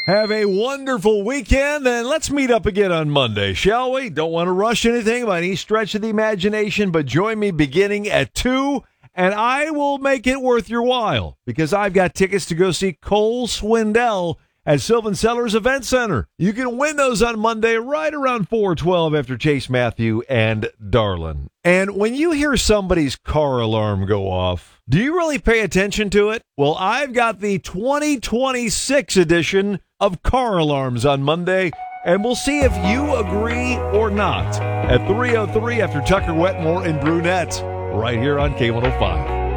Have a wonderful weekend, and let's meet up again on Monday, shall we? Don't want to rush anything by any stretch of the imagination, but join me beginning at 2, and I will make it worth your while because I've got tickets to go see Cole Swindell at Sylvan Sellers Event Center. You can win those on Monday right around 4:12 after Chase Matthew and Darlin. And when you hear somebody's car alarm go off, do you really pay attention to it? Well, I've got the 2026 edition of car alarms on Monday, and we'll see if you agree or not at 3:03 after Tucker Wetmore and Brunette right here on K105.